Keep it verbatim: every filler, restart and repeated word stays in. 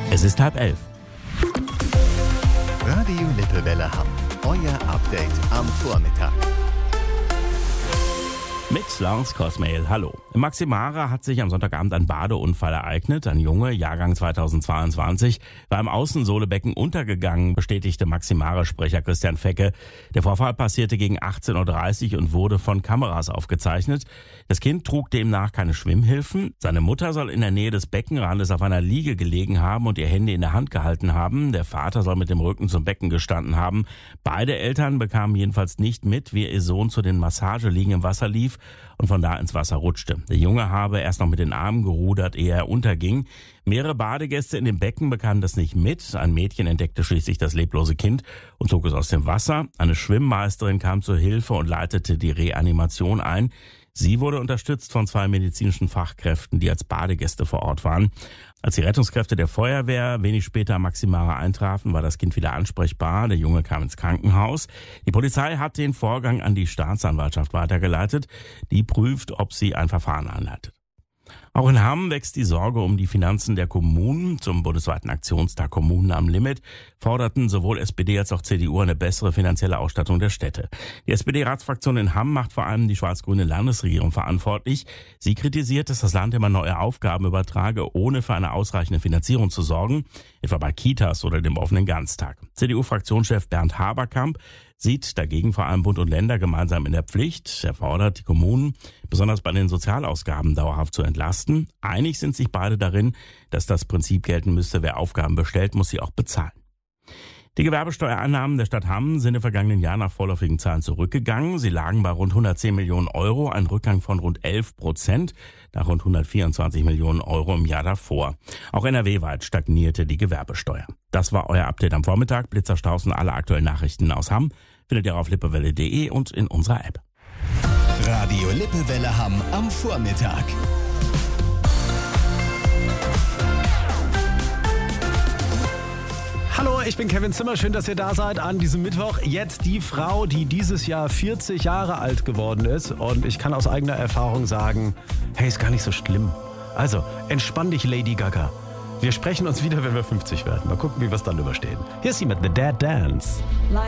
Es ist halb elf. Radio Lippewelle Hamm. Euer Update am Vormittag. Mit Lance Cosmail, hallo. In Maximara hat sich am Sonntagabend ein Badeunfall ereignet. Ein Junge, Jahrgang zweitausendzweiundzwanzig, war im Außensohlebecken untergegangen, bestätigte Maximara-Sprecher Christian Fecke. Der Vorfall passierte gegen achtzehn Uhr dreißig und wurde von Kameras aufgezeichnet. Das Kind trug demnach keine Schwimmhilfen. Seine Mutter soll in der Nähe des Beckenrandes auf einer Liege gelegen haben und ihr Handy in der Hand gehalten haben. Der Vater soll mit dem Rücken zum Becken gestanden haben. Beide Eltern bekamen jedenfalls nicht mit, wie ihr Sohn zu den Massageliegen im Wasser lief und von da ins Wasser rutschte. Der Junge habe erst noch mit den Armen gerudert, ehe er unterging. Mehrere Badegäste in dem Becken bekamen das nicht mit. Ein Mädchen entdeckte schließlich das leblose Kind und zog es aus dem Wasser. Eine Schwimmmeisterin kam zur Hilfe und leitete die Reanimation ein. Sie wurde unterstützt von zwei medizinischen Fachkräften, die als Badegäste vor Ort waren. Als die Rettungskräfte der Feuerwehr wenig später am Maximara eintrafen, war das Kind wieder ansprechbar. Der Junge kam ins Krankenhaus. Die Polizei hat den Vorgang an die Staatsanwaltschaft weitergeleitet. Die prüft, ob sie ein Verfahren einleitet. Auch in Hamm wächst die Sorge um die Finanzen der Kommunen. Zum bundesweiten Aktionstag Kommunen am Limit forderten sowohl S P D als auch C D U eine bessere finanzielle Ausstattung der Städte. Die S P D-Ratsfraktion in Hamm macht vor allem die schwarz-grüne Landesregierung verantwortlich. Sie kritisiert, dass das Land immer neue Aufgaben übertrage, ohne für eine ausreichende Finanzierung zu sorgen, etwa bei Kitas oder dem offenen Ganztag. C D U-Fraktionschef Bernd Haberkamp sieht dagegen vor allem Bund und Länder gemeinsam in der Pflicht. Er fordert die Kommunen, besonders bei den Sozialausgaben, dauerhaft zu entlasten. Einig sind sich beide darin, dass das Prinzip gelten müsste, wer Aufgaben bestellt, muss sie auch bezahlen. Die Gewerbesteuereinnahmen der Stadt Hamm sind im vergangenen Jahr nach vorläufigen Zahlen zurückgegangen. Sie lagen bei rund hundertzehn Millionen Euro, ein Rückgang von rund elf Prozent, nach rund hundertvierundzwanzig Millionen Euro im Jahr davor. Auch N R W-weit stagnierte die Gewerbesteuer. Das war euer Update am Vormittag. Blitzerstaus und alle aktuellen Nachrichten aus Hamm findet ihr auf lippewelle punkt de und in unserer App. Radio Lippewelle Hamm am Vormittag. Hallo, ich bin Kevin Zimmer. Schön, dass ihr da seid an diesem Mittwoch. Jetzt die Frau, die dieses Jahr vierzig Jahre alt geworden ist. Und ich kann aus eigener Erfahrung sagen, hey, ist gar nicht so schlimm. Also, entspann dich, Lady Gaga. Wir sprechen uns wieder, wenn wir fünfzig werden. Mal gucken, wie wir es dann überstehen. Hier ist sie mit The Dead Dance.